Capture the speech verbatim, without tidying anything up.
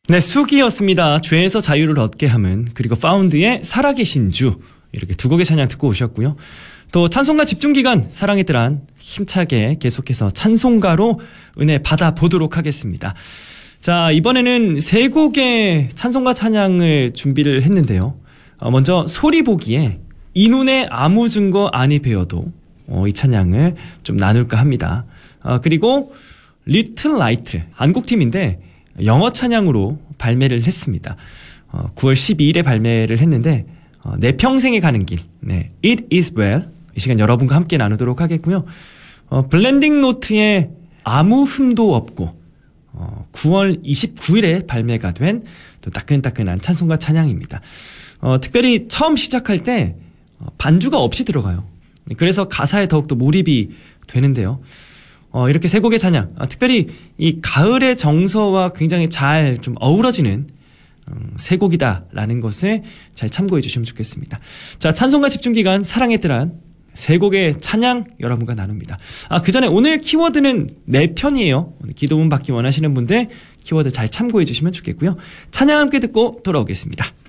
네, 수기였습니다. 죄에서 자유를 얻게 함은, 그리고 파운드의 살아계신 주, 이렇게 두 곡의 찬양 듣고 오셨고요. 또 찬송가 집중기간 사랑의 뜰안 힘차게 계속해서 찬송가로 은혜 받아보도록 하겠습니다. 자, 이번에는 세 곡의 찬송가 찬양을 준비를 했는데요. 어, 먼저 소리보기에 이 눈에 아무 증거 아니 배워도 어, 이 찬양을 좀 나눌까 합니다. 어, 그리고 리틀 라이트, 한국팀인데 영어 찬양으로 발매를 했습니다. 어, 구월 십이일에 발매를 했는데 어, 내 평생에 가는 길, 네, It is well, 이 시간 여러분과 함께 나누도록 하겠고요. 어, 블렌딩 노트에 아무 흠도 없고 어, 구월 이십구일에 발매가 된 또 따끈따끈한 찬송가 찬양입니다. 어, 특별히 처음 시작할 때 어, 반주가 없이 들어가요. 그래서 가사에 더욱더 몰입이 되는데요. 어, 이렇게 세 곡의 찬양, 아, 특별히 이 가을의 정서와 굉장히 잘 좀 어우러지는 음, 세 곡이다라는 것을 잘 참고해 주시면 좋겠습니다. 자, 찬송가 집중기간 사랑의 뜰안 세 곡의 찬양 여러분과 나눕니다. 아, 그 전에 오늘 키워드는 내 편이에요. 기도문 받기 원하시는 분들 키워드 잘 참고해 주시면 좋겠고요. 찬양 함께 듣고 돌아오겠습니다.